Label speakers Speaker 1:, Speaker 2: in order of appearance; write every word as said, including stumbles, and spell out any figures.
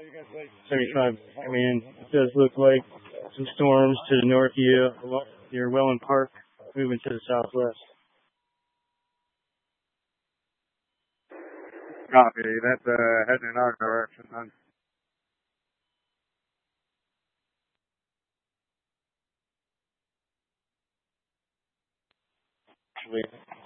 Speaker 1: seventy-five coming in. It does look like some storms to the north of you, near Welland Park, moving to the southwest.
Speaker 2: Copy. That's uh, heading in our direction then.
Speaker 1: Actually,